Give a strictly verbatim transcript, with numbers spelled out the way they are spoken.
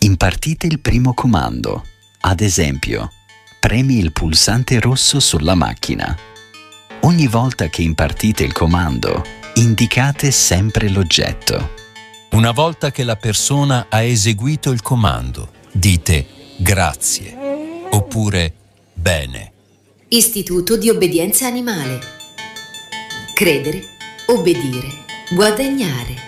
Impartite il primo comando. Ad esempio, premi il pulsante rosso sulla macchina. Ogni volta che impartite il comando, indicate sempre l'oggetto. Una volta che la persona ha eseguito il comando, dite grazie oppure bene. Istituto di obbedienza animale. Credere, obbedire, guadagnare.